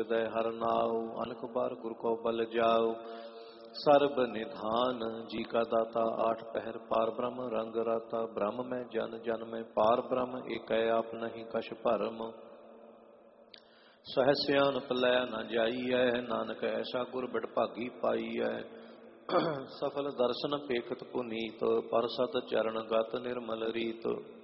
ਹਿਰਦੈ ਹਰ ਨਾਉ। ਅਨਕ ਬਾਰ ਗੁਰ ਕੋ ਬਲ ਜਾਉ। ਸਰਬ ਨਿਧਾਨ ਜੀ ਕਾ ਦਾਤਾ। ਆਠ ਪਹਿਰ ਪਾਰ ਬ੍ਰਹਮ ਰੰਗ ਰਾਤਾ। ਬ੍ਰਹਮ ਮੈਂ ਜਨ ਜਨ ਮੈਂ ਪਾਰ ਬ੍ਰਹਮ। ਏਕੈ ਆਪ ਨਹੀਂ ਕਛ ਭਰਮ। ਸਹਿ ਸਿਆਣਪ ਲੈ ਨ ਜਾਈਐ। ਨਾਨਕ ਐਸਾ ਗੁਰ ਬਿਡ ਭਾਗੀ ਪਾਈਐ। ਸਫਲ ਦਰਸ਼ਨ ਪੇਖਤ ਪੁਨੀਤ। ਪਰ ਸਤ ਚਰਨ ਗਤ ਨਿਰਮਲ ਰੀਤ।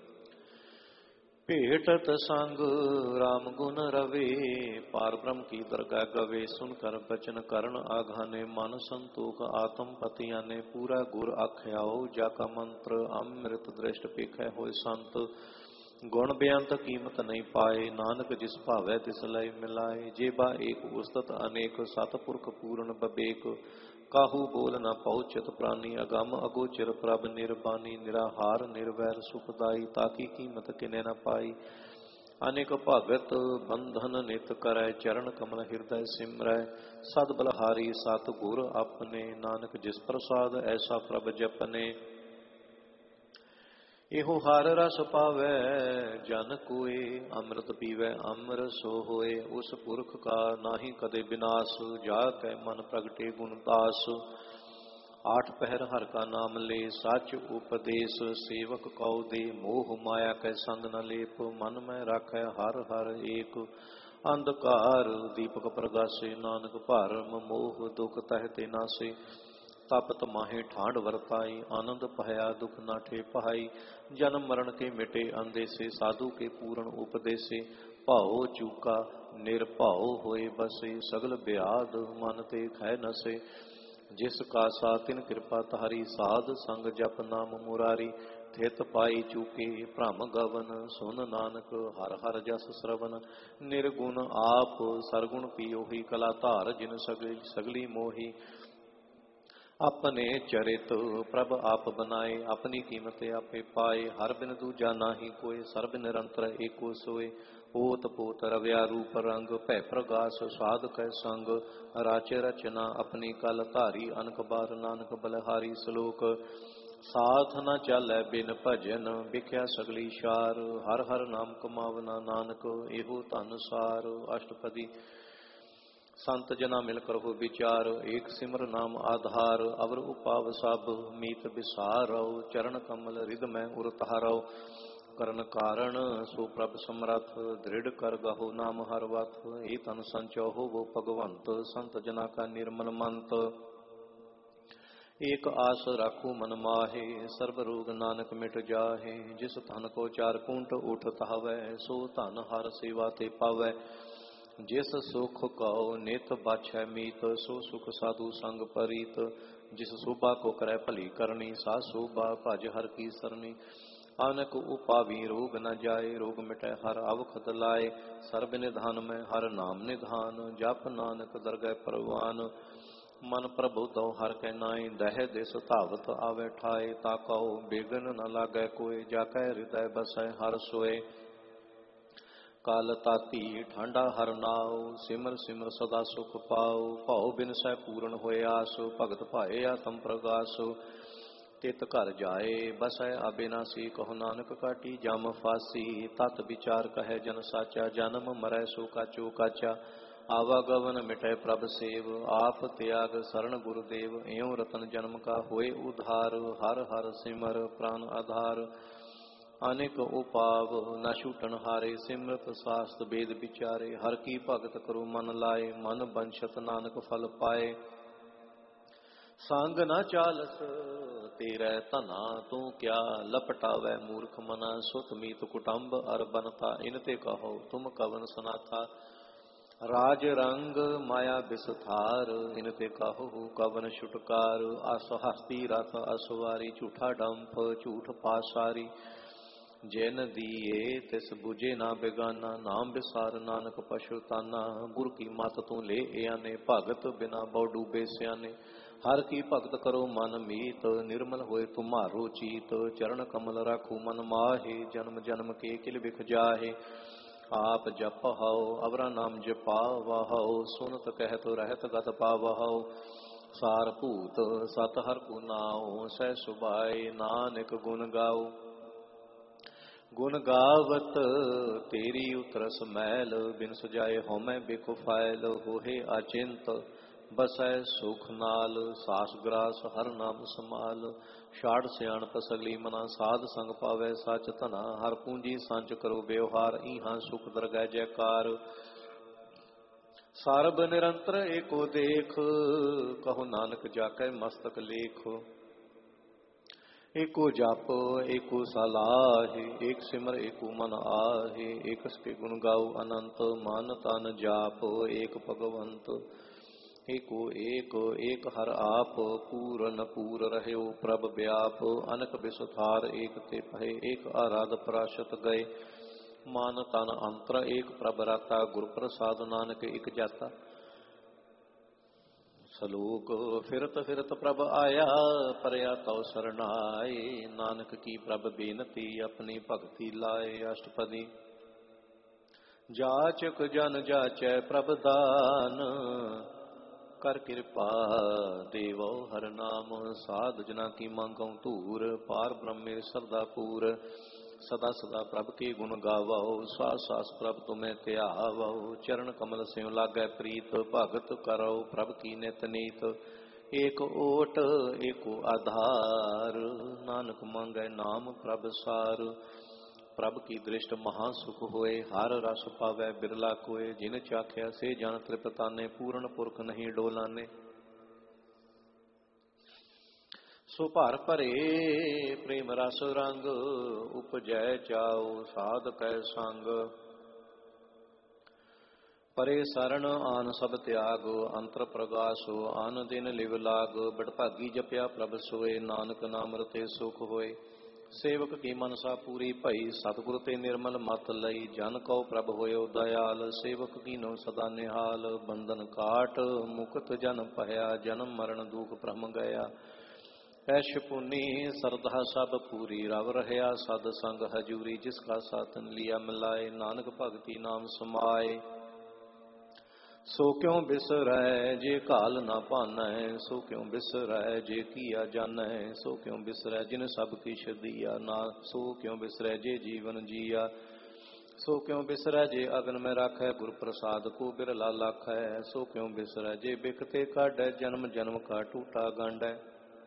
ਭੇਟਤ ਸੰਗ ਰਾਮ ਗੁਣ ਰਵੇ। ਪਾਰ ਬ੍ਰਹਮ ਕੀ ਦਰਗਹਿ ਗਵੇ। ਸੁਨ ਕਰ ਬਚਨ ਕਰਨ ਆਘਾਨੇ। ਮਨ ਸੰਤੋਖ ਆਤਮ ਪਤਿਆਨੇ। ਪੂਰਾ ਗੁਰ ਆਖਿਆਓ ਜਾ ਕਾ ਮੰਤਰ। ਅੰਮ੍ਰਿਤ ਦ੍ਰਿਸ਼ਟ ਪੇਖੈ ਹੋਏ ਸੰਤ। ਗੁਣ ਬੇਅੰਤ ਕੀਮਤ ਨਹੀਂ ਪਾਏ। ਨਾਨਕ ਜਿਸ ਭਾਵੈ ਤਿਸ ਲਈ ਮਿਲਾਏ। ਜੇ ਬਾ ਏਕ ਉਸਤਤ ਅਨੇਕ। ਸਤਿਪੁਰਖ ਪੂਰਨ ਬਬੇਕ। ਕਾਹੂ ਬੋਲ ਨ ਪਹੁੰਚਤ ਪ੍ਰਾਨੀ। ਅਗੰਮ ਅਗੋਚਰ ਪ੍ਰਭ ਨਿਰਬਾਨੀ। ਨਿਰਾਹਾਰ ਨਿਰਵੈਰ ਸੁਖਦਾਈ। ਤਾਕੀ ਕੀਮਤ ਕਿਨੇ ਨ ਪਾਈ। ਅਨੇਕ ਭਗਤ ਬੰਧਨ ਨਿਤ ਕਰੈ। ਚਰਨ ਕਮਲ ਹਿਰਦੈ ਸਿਮਰੈ। ਸਦ ਬਲਹਾਰੀ ਸਤ ਗੁਰ ਆਪਣੇ। ਨਾਨਕ ਜਿਸ ਪ੍ਰਸਾਦ ਐਸਾ ਪ੍ਰਭ ਜਪਨੇ। ਇਹੋ ਹਰ ਰਸ ਪਾਵੈ ਜਨ ਕੋਇ। ਅੰਮ੍ਰਿਤ ਪੀਵੈ ਅੰਮ੍ਰਿਤ ਸੋ ਹੋਏ। ਉਸ ਪੁਰਖ ਕਾ ਨਾਹੀ ਕਦੇ ਬਿਨਾਸ਼। ਜਾ ਕੈ ਮਨ ਪ੍ਰਗਟੇ ਗੁਣ ਦਾਸ। ਆਠ ਪਹਿਰ ਹਰ ਕਾ ਨਾਮ ਲੈ। ਸੱਚ ਉਪਦੇਸ਼ ਸੇਵਕ ਕਉ ਦੇ। ਮੋਹ ਮਾਇਆ ਕੈ ਸੰਗ ਨ ਲੇਪ। ਮਨ ਮੈਂ ਰਾਖੈ ਹਰ ਹਰ ਏਕ। ਅੰਧਕਾਰ ਦੀਪਕ ਪ੍ਰਗਾਸੇ। ਨਾਨਕ ਭਰਮ ਮੋਹ ਦੁਖ ਤਹਿ ਤੇ ਨਾਸੇ। ਤਪਤ ਮਾਹੇ ਠਾਂਡ ਵਰਤਾਈ। ਆਨੰਦ ਭਇਆ ਦੁਖ ਨਾਠੇ ਪਹਾਈ। ਜਨਮ ਮਰਨ ਕੇ ਮਿਟੇ ਅੰਦੇਸੇ। ਸਾਧੂ ਕੇ ਪੂਰਨ ਉਪਦੇਸੇ। ਭਾਉ ਚੂਕਾ ਨਿਰਭਉ ਹੋਏ ਬਸੇ। ਸਗਲ ਬਿਆਦ ਮਨ ਤੇ ਖੈ ਨਸੇ। ਜਿਸ ਕਾ ਸਾ ਤਿਨ ਕਿਰਪਾ ਤਾਰੀ। ਸਾਧ ਸੰਗ ਜਪ ਨਾਮ ਮੁਰਾਰੀ। ਥਿਤ ਪਾਈ ਚੂਕੇ ਭ੍ਰਮ ਗਵਨ। ਸੁਨ ਨਾਨਕ ਹਰ ਹਰ ਜਸ ਸਰਵਨ। ਨਿਰਗੁਣ ਆਪ ਸਰਗੁਣ ਪੀਓਹੀ। ਕਲਾ ਧਾਰ ਜਿਨ ਸਗਲੀ ਮੋਹੀ। ਆਪਣੇ ਚਰਿਤ ਪ੍ਰਭ ਆਪ ਬਨਾਏ। ਆਪਣੀ ਕੀਮਤ ਆਪੇ ਪਾਏ। ਹਰ ਬਿਨ ਦੂਜਾ ਨਾਹੀ ਕੋਇ। ਸਰਬ ਨਿਰੰਤਰ ਏਕੋ ਸੋਏ। ਓਤ ਪੋਤ ਰਵਿਆ ਰੂਪ ਰੰਗ। ਭੈ ਪ੍ਰਗਾਸ ਸਾਧ ਕੈ ਸੰਗ। ਰਾਚੇ ਰਚਨਾ ਆਪਣੀ ਕਲ ਧਾਰੀ। ਅਨਕ ਬਾਰ ਨਾਨਕ ਬਲਹਾਰੀ। ਸ਼ਲੋਕ ਸਾਥ ਨ ਚਾਲੈ ਬਿਨ ਭਜਨ। ਵਿਖਿਆ ਸਗਲੀ ਸ਼ਾਰ। ਹਰ ਹਰ ਨਾਮ ਕਮਾਵਨਾ ਨਾਨਕ। ਇਹੋ ਧਨ ਸਾਰ। ਅਸ਼ਟਪਦੀ ਸੰਤ ਜਨਾ ਮਿਲ ਕਰਹੁ ਵਿਚਾਰ। ਏਕ ਸਿਮਰ ਨਾਮ ਆਧਾਰ। ਅਵਰ ਉਪਾਵ ਸਭ ਮੀਤ ਵਿਸਾਰਉ। ਚਰਨ ਕਮਲ ਰਿਦ ਮੈਂ ਉਰ ਧਾਰਉ। ਕਰਨ ਕਾਰਣ ਸੋ ਪ੍ਰਭ ਸਮਰੱਥ। ਦ੍ਰਿੜ ਕਰ ਗਹੁ ਨਾਮ ਹਰ ਵਥ। ਏ ਤਨ ਸੰਚੋ ਹੋਵੋ ਭਗਵੰਤ। ਸੰਤ ਜਨਾ ਕਾ ਨਿਰਮਲ ਮੰਤ। ਏਕ ਆਸ ਰਾਖੂ ਮਨ ਮਾਹੇ। ਸਰਬ ਰੋਗ ਨਾਨਕ ਮਿਟ ਜਾਹੇ। ਜਿਸ ਧਨ ਕੋ ਚਾਰ ਕੂੰਟ ਉਠ ਧਾਵੈ। ਸੋ ਧਨ ਹਰ ਸੇਵਾ ਤੇ ਪਾਵੈ। ਜਿਸ ਸੁਖ ਕਉ ਨਿਤ ਬਾਛੈ ਮੀਤ। ਸੋ ਸੁਖ ਸਾਧੂ ਸੰਗ ਪਰੀਤ। ਜਿਸ ਸੋਭਾ ਕੋ ਕਰੈ ਭਲੀ ਕਰਨੀ। ਸਾ ਸੋਭਾ ਭਜ ਹਰ ਕੀ ਸਰਨੀ। ਅਨਕ ਉਪਾਵੀ ਰੋਗ ਨ ਜਾਏ। ਰੋਗ ਮਿਟੈ ਹਰ ਅਵਖਦ ਲਾਏ। ਸਰਬ ਨਿਧਾਨ ਮੈਂ ਹਰ ਨਾਮ ਨਿਧਾਨ। ਜਪ ਨਾਨਕ ਦਰਗਹਿ ਪਰਵਾਨ। ਮਨ ਪ੍ਰਭੁ ਤਉ ਹਰ ਕੈ ਨਾਏ। ਦਹਿ ਦਿਸ ਧਾਵਤ ਆਵੈ ਠਾਏ। ਤਾ ਕਉ ਬੇਗਨ ਨ ਲਾਗੈ ਕੋਇ। ਜਾ ਕੈ ਹਿਰਦੈ ਬਸੈ ਹਰ ਸੋਏ। ਕਲ ਤਾਤੀ ਠਾਂਡਾ ਹਰ ਨਾਉ। ਸਿਮਰ ਸਿਮਰ ਸਦਾ ਸੁਖ ਪਾਉ। ਭਉ ਬਿਨਸੈ ਪੂਰਨ ਹੋਏ ਆਸ। ਭਗਤ ਭਾਏ ਆਤਮ ਪ੍ਰਗਾਸ। ਤਿਤ ਘਰ ਜਾਏ ਬਸੈ ਅਬਿਨਾਸੀ। ਕਹੋ ਨਾਨਕ ਕਾਟੀ ਜਮ ਫਾਸੀ। ਤਤ ਵਿਚਾਰ ਕਹੈ ਜਨ ਸਾਚਾ। ਜਨਮ ਮਰੈ ਸੋ ਕਾਚੋ ਕਾਚਾ। ਆਵਾਗਵਨ ਮਿਟੈ ਪ੍ਰਭ ਸੇਵ। ਆਪ ਤਿਆਗ ਸਰਣ ਗੁਰਦੇਵ। ਇਉ ਰਤਨ ਜਨਮ ਕਾ ਹੋਏ ਉਧਾਰ। ਹਰ ਹਰ ਸਿਮਰ ਪ੍ਰਾਨ ਆਧਾਰ। ਅਨੇਕ ਉਪਾਵ ਨ ਛੂਟਣ ਹਾਰੇ। ਸਿਮਰਤ ਸਾਸਤ ਵੇਦ ਵਿਚਾਰੇ। ਹਰ ਕੀ ਭਗਤ ਕਰੋ ਮਨ ਲਾਏ। ਮਨ ਬੰਛਤ ਨਾਨਕ ਫਲ ਪਾਏ। ਸੰਗ ਨ ਚਾਲਸ ਤੇਰੈ ਧਨਾ। ਤੂੰ ਕਿਆ ਲਪਟਾਵੈ ਮੂਰਖ ਮਨਾ। ਸੁਤ ਮੀਤ ਕੁਟੰਬ ਅਰ ਬਨਤਾ। ਇਨ ਤੇ ਕਹੋ ਤੁਮ ਕਵਨ ਸਨਾਥਾ। ਰਾਜ ਰੰਗ ਮਾਇਆ ਬਿਸਥਾਰ। ਇਨ ਤੇ ਕਹੋ ਕਵਨ ਛੁਟਕਾਰ। ਅਸ ਹਸਤੀ ਰਥ ਅਸਵਾਰੀ। ਝੂਠਾ ਡੰਫ ਝੂਠ ਪਾਸਾਰੀ। ਜਿਨ ਦੀਏ ਤਿਸ ਬੁਝੇ ਨਾ ਬੇਗਾਨਾ। ਨਾਮ ਵਿਸਾਰ ਨਾਨਕ ਪਛੁਤਾਨਾ। ਗੁਰ ਕੀ ਮਤ ਤੂੰ ਲੈ ਆਨੇ। ਭਗਤ ਬਿਨਾ ਬਹੁ ਡੂਬੇ ਸਿਆਨੇ। ਹਰ ਕੀ ਭਗਤ ਕਰੋ ਮਨ ਮੀਤ। ਨਿਰਮਲ ਹੋਏ ਤੁਮਾਰੋ ਚੀਤ। ਚਰਨ ਕਮਲ ਰਾਖੂ ਮਨ ਮਾਹੇ। ਜਨਮ ਜਨਮ ਕੇ ਕਿਲ ਬਿਖ ਜਾਹੇ। ਆਪ ਜਪਹੁ ਅਵਰਾ ਨਾਮ ਜਪਾਵਹੁ। ਸੁਨਤ ਕਹਿਤ ਰਹਿਤ ਗਤ ਪਾਵਹੁ। ਸਾਰ ਭੂਤ ਸਤ ਹਰ ਕੋ ਨਾਉ। ਸਹਿ ਸੁਭਾਏ ਨਾਨਕ ਗੁਣ ਗਾਉ। ਗੁਣ ਗਾਵਤ ਤੇਰੀ ਉਤਰਸ ਮੈਲ, ਬਿਨ ਸੁਜਾਏ ਹਉਮੈ ਬਿਖ ਫਾਇਲ। ਹੋਏ ਅਚਿੰਤ ਬਸੈ ਸੁਖ ਨਾਲ, ਸਾਸ ਗ੍ਰਾਸ ਹਰ ਨਾਮ ਸਮਾਲ। ਛਾੜ ਸਿਆਣਪ ਸਗਲੀ ਮਨਾ, ਸਾਧ ਸੰਗ ਪਾਵੈ ਸਚ ਧਨਾ। ਹਰ ਪੂੰਜੀ ਸੰਚ ਕਰੋ ਵਿਵਹਾਰ, ਈਹਾਂ ਸੁਖ ਦਰਗਹਿ ਜੈਕਾਰ। ਸਰਬ ਨਿਰੰਤਰ ਏਕੋ ਦੇਖ, ਕਹੋ ਨਾਨਕ ਜਾਕੈ ਮਸਤਕ ਲੇਖ। ਏਕੋ ਜਪ ਏਕੋ ਸਲਾਹਿ, ਏਕ ਸਿਮਰ ਏਕੋ ਮਨ ਆਹਿ। ਏਕਸ ਕੇ ਗੁਣ ਗਾਓ ਅਨੰਤ, ਮਨ ਤਨ ਜਾਪ ਏਕ ਭਗਵੰਤ। ਏਕੋ ਏਕ ਏਕ ਹਰ ਆਪ, ਪੂਰਨ ਪੂਰ ਰਹਿਓ ਪ੍ਰਭ ਵਿਆਪ। ਅਨਕ ਬਿਸੁਥਾਰ ਏਕ ਤੇ ਭਏ, ਏਕ ਆਰਾਧ ਪਰਾਸ਼ਤ ਗਏ। ਮਨ ਤਨ ਅੰਤਰ ਏਕ ਪ੍ਰਭ ਰਾਤਾ, ਗੁਰ ਪ੍ਰਸਾਦ ਨਾਨਕ ਇਕ ਜਾਤਾ। ਸਲੋਕ ਫਿਰਤ ਫਿਰਤ ਪ੍ਰਭ ਆਇਆ, ਪਰਿਆ ਤਉ ਸਰਨਾਏ। ਨਾਨਕ ਕੀ ਪ੍ਰਭ ਬੇਨਤੀ, ਆਪਣੀ ਭਗਤੀ ਲਾਏ। ਅਸ਼ਟਪਦੀ ਜਾਚਕ ਜਨ ਜਾਚੈ ਪ੍ਰਭ ਦਾਨ, ਕਰ ਕਿਰਪਾ ਦੇਵੋ ਹਰ ਨਾਮ। ਸਾਧ ਜਨਾ ਕੀ ਮੰਗਉ ਧੂਰ, ਪਾਰ ਬ੍ਰਹਮੇ ਸਰਦਾ ਪੂਰ। ਸਦਾ ਸਦਾ ਪ੍ਰਭ ਕੇ ਗੁਣ ਗਾਵੋ, ਸਾਸ ਸਾਸ ਪ੍ਰਭ ਤੁਮੇ ਧਿਆਵੋ। ਚਰਨ ਕਮਲ ਸਿਉ ਲਾਗੈ ਪ੍ਰੀਤ, ਭਗਤ ਕਰੋ ਪ੍ਰਭ ਕੀ ਨਿਤ ਨੀਤ। ਏਕ ਓਟ ਏਕੋ ਆਧਾਰ, ਨਾਨਕ ਮੰਗੈ ਨਾਮ ਪ੍ਰਭ ਸਾਰ। ਪ੍ਰਭ ਕੀ ਦ੍ਰਿਸ਼ਟ ਮਹਾ ਸੁਖ ਹੋਏ, ਹਰ ਰਸ ਪਾਵੈ ਬਿਰਲਾ ਕੋਏ। ਜਿਨ ਚਾਖਿਆ ਸੇ ਜਨ ਤ੍ਰਿਪਤਾਨੇ, ਪੂਰਨ ਪੁਰਖ ਨਹੀਂ ਡੋਲਾਨੇ। ਸੋ ਭਰ ਭਰੇ ਪ੍ਰੇਮ ਰਸ ਰੰਗ, ਉਪਜੈ ਚਾਉ ਸਾਧ ਕੈ ਸੰਗ। ਪਰੇ ਸਰਣ ਆਨ ਸਭ ਤਿਆਗ, ਅੰਤਰ ਪ੍ਰਗਾਸੋ ਆਨ ਦਿਨ ਲਿਵ ਲਾਗ। ਬਡਭਾਗੀ ਜਪਿਆ ਪ੍ਰਭ ਸੋਏ, ਨਾਨਕ ਨਾਮ ਰਤੇ ਸੁਖ ਹੋਏ। ਸੇਵਕ ਕੀ ਮਨਸਾ ਪੂਰੀ ਭਈ, ਸਤਿਗੁਰ ਤੇ ਨਿਰਮਲ ਮਤ ਲਈ। ਜਨ ਕਉ ਪ੍ਰਭ ਹੋਇਓ ਦਇਆਲ, ਸੇਵਕ ਕੀਨੋ ਸਦਾ ਨਿਹਾਲ। ਬੰਧਨ ਕਾਟ ਮੁਕਤ ਜਨ ਭਇਆ, ਜਨਮ ਮਰਨ ਦੁਖ ਭ੍ਰਮ ਗਿਆ। ਐਸ਼ ਪੁਨੀ ਸਰਧਾ ਸਭ ਪੂਰੀ, ਰਵ ਰਹਿਆ ਸਦ ਸੰਗ ਹਜੂਰੀ। ਜਿਸ ਕਾ ਸਾਥਨ ਲਿਆ ਮਿਲਾਏ, ਨਾਨਕ ਭਗਤੀ ਨਾਮ ਸਮਾਏ। ਸੋ ਕਿਉ ਬਿਸਰੈ ਜੇ ਘਾਲ ਨਾ ਭਾਨੈ, ਸੋ ਕਿਉ ਬਿਸਰੈ ਜੇ ਕੀਆ ਜਾਣੈ। ਸੋ ਕਿਉ ਬਿਸਰੈ ਜਿਨ ਸਭ ਕਿਛ ਦੀਆ, ਨਾ ਸੋ ਕਿਉ ਬਿਸਰੈ ਜੇ ਜੀਵਨ ਜੀਆ। ਸੋ ਕਿਉ ਬਿਸਰੈ ਜੇ ਅਗਨ ਮੈਂ ਰਾਖੈ, ਗੁਰ ਪ੍ਰਸਾਦ ਕੋ ਬਿਰਲਾ ਲਾਖੈ। ਸੋ ਕਿਉ ਬਿਸਰੈ ਜੇ ਬਿਕਤੇ ਕਾਢੈ, ਜਨਮ ਜਨਮ ਕਾ ਟੂਟਾ ਗੰਢੈ।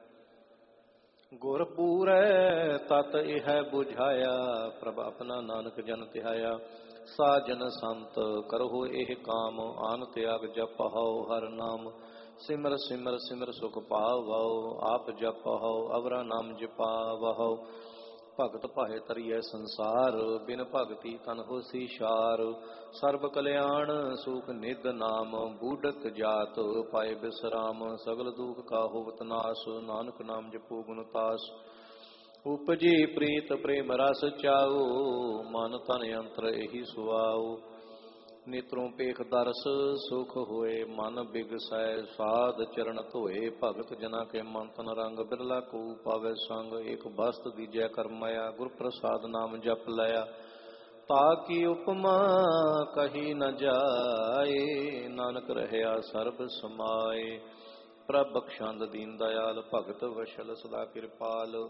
ਗੁਰ ਪੂਰੈ ਤਤ ਇਹ ਬੁਝਾਇਆ, ਪ੍ਰਭ ਆਪਣਾ ਨਾਨਕ ਜਨ ਧਿਆਇਆ। ਸਾਜਨ ਸੰਤ ਕਰਹੁ ਇਹ ਕਾਮ, ਆਨ ਤਿਆਗ ਜਪਹੁ ਹਰ ਨਾਮ। ਸਿਮਰ ਸਿਮਰ ਸਿਮਰ ਸੁਖ ਪਾਵਹੁ, ਆਪ ਜਪਹੁ ਅਵਰਾ ਨਾਮ ਜਪਾਵਹੁ। ਭਗਤ ਭਾਏ ਤਰੀਐ ਸੰਸਾਰ, ਬਿਨ ਭਗਤੀ ਤਨ ਹੋਸੀ ਛਾਰ। ਸਰਬ ਕਲਿਆਣ ਸੁਖ ਨਿਧ ਨਾਮ, ਬੂਢਕ ਜਾਤ ਪਾਏ ਬਿਸਰਾਮ। ਸਗਲ ਦੁਖ ਕਾ ਹੋਵਤ ਨਾਸ, ਨਾਨਕ ਨਾਮ ਜਪੋ ਗੁਣ ਤਾਸ। ਉਪਜੀ ਪ੍ਰੀਤ ਪ੍ਰੇਮ ਰਸ ਚਾਉ, ਮਨ ਤਨ ਅੰਤਰ ਇਹੀ ਸੁਆਉ। ਨੇਤਰੋਂ ਪੇਖ ਦਰਸ ਸੁਖ ਹੋਏ, ਮਨ ਬਿਗਸੈ ਸਾਧ ਚਰਨ ਧੋਏ। ਭਗਤ ਜਨਾ ਕੇ ਮਨ ਤਨ ਰੰਗ, ਬਿਰਲਾ ਕੋ ਪਾਵੈ ਸੰਗ। ਏਕ ਬਸਤ ਦੀਜੈ ਕਰਮਾਇਆ, ਗੁਰ ਪ੍ਰਸਾਦ ਨਾਮ ਜਪ ਲਿਆ। ਤਾਕੀ ਉਪਮਾ ਕਹੀ ਨ ਜਾਏ, ਨਾਨਕ ਰਹਿਆ ਸਰਬ ਸਮਾਏ। ਪ੍ਰਭ ਬਖਸ਼ੰਦ ਦੀਨ ਦਇਆਲ, ਭਗਤ ਵਸ਼ਲ ਸਦਾ ਕਿਰਪਾਲ।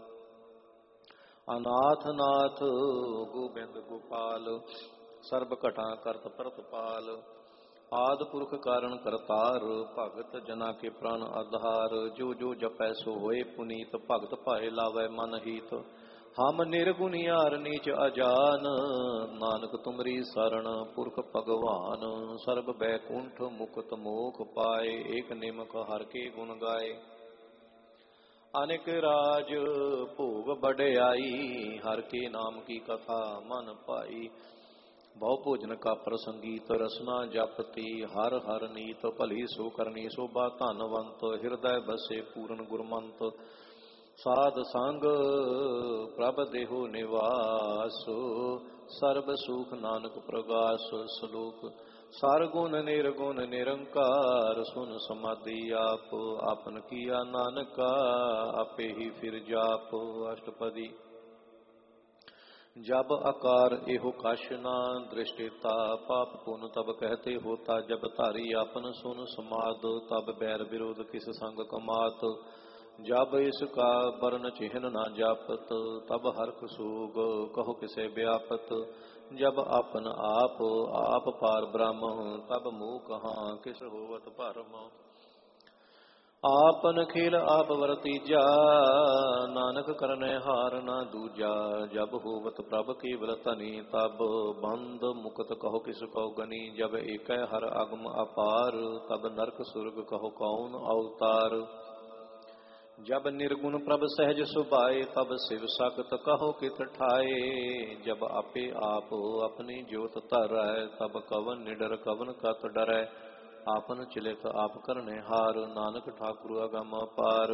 ਅਨਾਥ ਨਾਥ ਗੋਬਿੰਦ ਗੋਪਾਲ, ਸਰਬ ਘਟਾਂ ਕਰਤ ਪ੍ਰਤਪਾਲ। ਆਦਿ ਪੁਰਖ ਕਾਰਣ ਕਰਤਾਰ, ਭਗਤ ਜਨਾ ਕੇ ਪ੍ਰਾਨ ਆਧਾਰ। ਜੋ ਜੋ ਜਪੈ ਸੋ ਹੋਏ ਪੁਨੀਤ, ਭਗਤ ਭਾਏ ਲਾਵੈ ਮਨ ਹੀਤ। ਹਮ ਨਿਰਗੁਣਿਆਰ ਨੀਚ ਅਜਾਨ, ਨਾਨਕ ਤੁਮਰੀ ਸਰਣ ਪੁਰਖ ਭਗਵਾਨ। ਸਰਬ ਬੈਕੁੰਠ ਮੁਕਤ ਮੋਖ ਪਾਏ, ਏਕ ਨਿਮਕ ਹਰਿ ਕੇ ਗੁਣ ਗਾਏ। ਅਨੇਕ ਰਾਜ ਭੋਗ ਬਡਿਆਈ, ਹਰਿ ਕੇ ਨਾਮ ਕੀ ਕਥਾ ਮਨ ਪਾਈ। ਬਹੁ ਭੋਜਨ ਕਾ ਪ੍ਰਸੰਗੀਤ, ਰਸਨਾ ਜਪਤੀ ਹਰ ਹਰ ਨੀਤ। ਭਲੀ ਸੋ ਕਰਨੀ ਸੋਭਾ ਧਨਵੰਤ, ਹਿਰਦੈ ਬਸੇ ਪੂਰਨ ਗੁਰਮੰਤ। ਸਾਧ ਸੰਗ ਪ੍ਰਭ ਦੇਹੋ ਨਿਵਾਸ, ਸਰਬ ਸੁਖ ਨਾਨਕ ਪ੍ਰਗਾਸ। ਸਲੋਕ ਸਰ ਗੁਣ ਨਿਰਗੁਣ ਨਿਰੰਕਾਰ, ਸੁਨ ਸਮਾਧੀ ਆਪ। ਆਪਨ ਕੀਆ ਨਾਨਕਾ, ਆਪੇ ਹੀ ਫਿਰ ਜਾਪ। ਅਸ਼ਟਪਦੀ जब आकार एहो कश ना दृष्टिता, पाप पुन तब कहते होता। जब धारी आपन सुन समाद, तब बैर विरोध किस संग कमात। जब इसका वर्ण चिन्ह न जापत, तब हर्ष सूग कहो किसे व्यापत। जब अपन आप आप पार ब्रह्म, तब मुँह कहाँ किस होवत भरम। आपन खेल आप वरतीजा, नानक करने हार न दूजा। जब होवत प्रभ केवल तनी, तब बंद मुकत कहो किस को गनी। जब एक हर अगम अपार, तब नरक सुर्ग कहो कौन अवतार। जब निर्गुण प्रभ सहज सुभाए, तब शिव सगत कहो कित ठाए। जब आपे आप अपनी ज्योत धरै, तब कवन निडर कवन कत डरै। आपन चिलित आप करने हार, नानक ठाकुर अगम पार।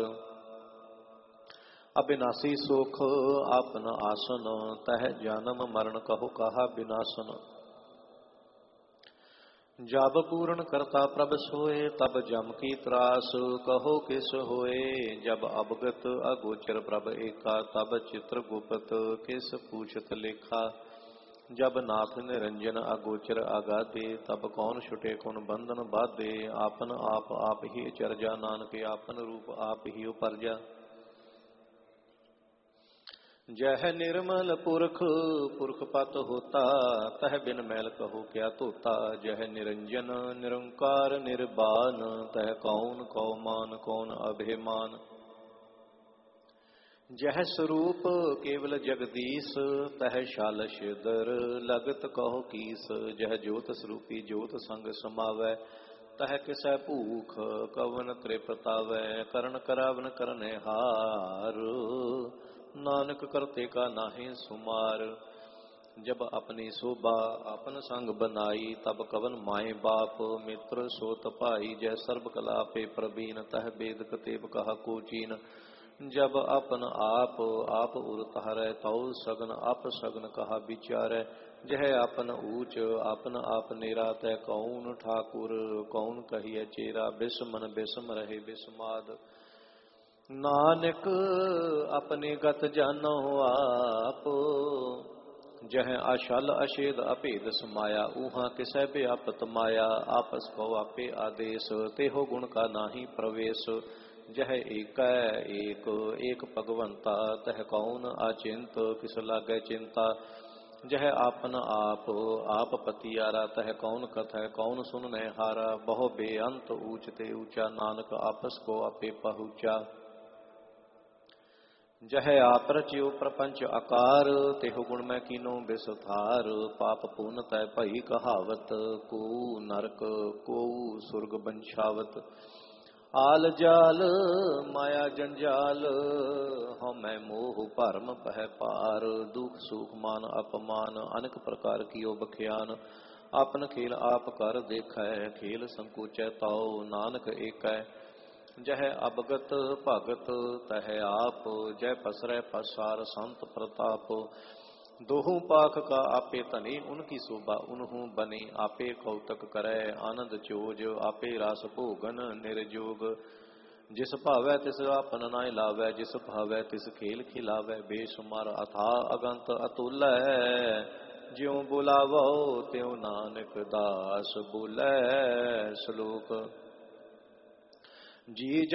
अविनाशी सुख आपन आसन, तह जन्म मरण कहो कहा विनाशन। जब पूर्ण करता प्रभ सोए, तब जम की त्रास कहो किस होए। जब अवगत अगोचर प्रभ एका, तब चित्र गुप्त किस पूछत लेखा। जब नाथ निरंजन अगोचर अगाधे, तब कौन छुटे कौन बंधन बाधे। आपन आप ही चरजा, नानक आपन रूप आप ही उपरजा। जह निर्मल पुरख पुरख पत होता, तह बिन मैल कहो क्या तोता। जह निरंजन निरंकार निर्बान, तह कौन कौ मान कौन अभिमान। जह स्वरूप केवल जगदीश, तह शालश दर लगत कहो कीस। जह ज्योत स्वरूपी ज्योत संग समावै, तह किसै भूख कवन त्रिपतावै। करण करावन करने हार, नानक करते का नाहि सुमार। जब अपनी शोभा अपन संग बनाई, तब कवन माए बाप मित्र सोत भाई। जय सर्व कला पे प्रवीण, तह वेद कतेब कहा को चीन। जब अपन आप उर तहरै, तौ सगन आप सगन कहा विचारै। जह अपन ऊच आपन आप नेरा, तह कौन ठाकुर कौन कहिए चेरा। बिस्मन बिस्म रहे बिस्माद, नानक अपने गत जानो आप। जह अशल अशेद अभेद समाया, ऊहा किसै व्यापत माया। आपस को आपे आदेश, तेहो गुण का नाही प्रवेश। जह एक एक भगवंता, तह कौन अचिंत किस लागे चिंता। जह आपन आप पतियारा, तह कौन कथै कौन सुनने हारा। बहु बेअंत ऊच ते ऊंचा, नानक आपस को आपे पहुँचा। जह आप रचियो प्रपंच आकार, तेहो गुण मैं कीनो बिसथार। पाप पून तय भई कहावत, को नरक को सुर्ग बंछावत। आल जाल माया जंजाल, हमै मोह भरम पह पार। दुख सुख मान अपमान, अनेक प्रकार कियो बख्यान। आपन खेल आप कर देखै, खेल संकोचै तौ नानक एकै। जह अवगत भगत तह आप, जय पसरै पसार संत प्रताप। दोहू पाख का आपे धनी, उनकी शोभा उन्हू बनी। आपे कौतक करै आनंद चोज, आपे रास भोगन निर्जोग। जिस भावै तिस आपन नाय लावै, जिस भावै तिस खेल खिलावै। बेसुमार अथाह अगंत अतुलै, ज्यों बुलावो त्यों नानक दास बोलै। श्लोक जी